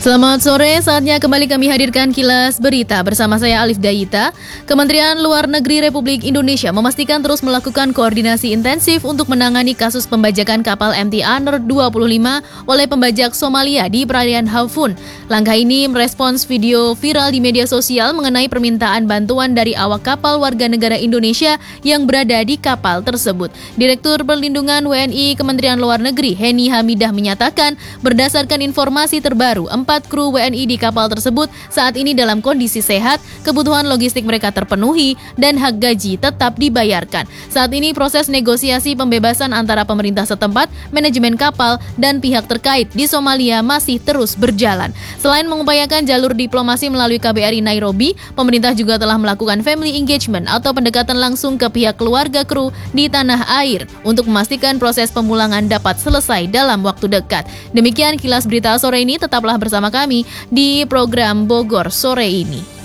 Selamat sore, saatnya kembali kami hadirkan kilas berita bersama saya Alif Dayita. Kementerian Luar Negeri Republik Indonesia memastikan terus melakukan koordinasi intensif untuk menangani kasus pembajakan kapal MT Honor 25 oleh pembajak Somalia di perairan Hafun. Langkah ini merespons video viral di media sosial mengenai permintaan bantuan dari awak kapal warga negara Indonesia yang berada di kapal tersebut. Direktur Perlindungan WNI Kementerian Luar Negeri Heni Hamidah menyatakan berdasarkan informasi terbaru 4 kru WNI di kapal tersebut saat ini dalam kondisi sehat, kebutuhan logistik mereka terpenuhi, dan hak gaji tetap dibayarkan. Saat ini proses negosiasi pembebasan antara pemerintah setempat, manajemen kapal, dan pihak terkait di Somalia masih terus berjalan. Selain mengupayakan jalur diplomasi melalui KBRI Nairobi, pemerintah juga telah melakukan family engagement atau pendekatan langsung ke pihak keluarga kru di tanah air untuk memastikan proses pemulangan dapat selesai dalam waktu dekat. Demikian kilas berita sore ini, tetaplah bersama kami di program Bogor Sore ini.